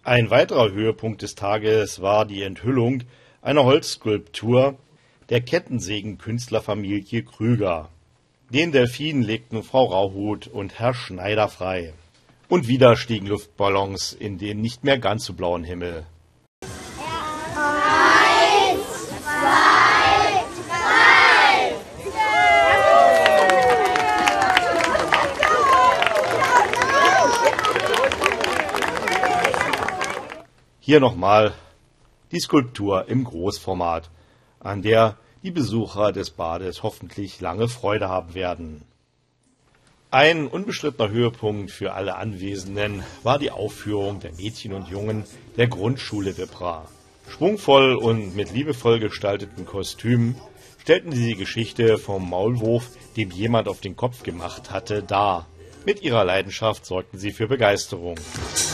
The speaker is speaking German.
Ein weiterer Höhepunkt des Tages war die Enthüllung einer Holzskulptur der Kettensägenkünstlerfamilie Krüger. Den Delfin legten Frau Rauhut und Herr Schneider frei. Und wieder stiegen Luftballons in den nicht mehr ganz so blauen Himmel. 1, 2, 3. Hier nochmal die Skulptur im Großformat, an der die Besucher des Bades hoffentlich lange Freude haben werden. Ein unbestrittener Höhepunkt für alle Anwesenden war die Aufführung der Mädchen und Jungen der Grundschule Wippra. Schwungvoll und mit liebevoll gestalteten Kostümen stellten sie die Geschichte vom Maulwurf, dem jemand auf den Kopf gemacht hatte, dar. Mit ihrer Leidenschaft sorgten sie für Begeisterung.